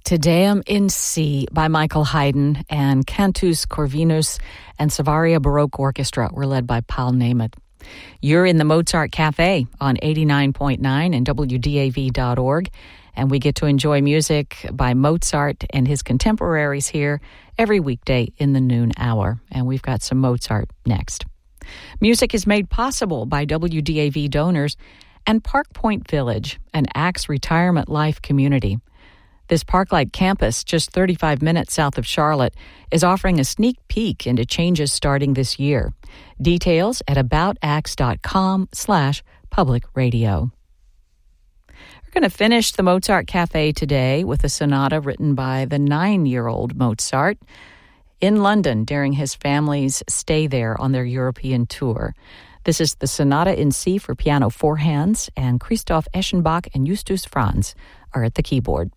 Te Deum in C by Michael Haydn and Cantus Corvinus and Savaria Baroque Orchestra were led by Paul Nemeth. You're in the Mozart Cafe on 89.9 and WDAV.org, and we get to enjoy music by Mozart and his contemporaries here every weekday in the noon hour, and we've got some Mozart next. Music is made possible by WDAV donors and Park Point Village, an Axe retirement life community. This Parklight campus, just 35 minutes south of Charlotte, is offering a sneak peek into changes starting this year. Details at aboutaxe.com/public radio. We're going to finish the Mozart Cafe today with a sonata written by the 9-year-old Mozart in London during his family's stay there on their European tour. This is the Sonata in C for piano 4 hands, and Christoph Eschenbach and Justus Franz are at the keyboard.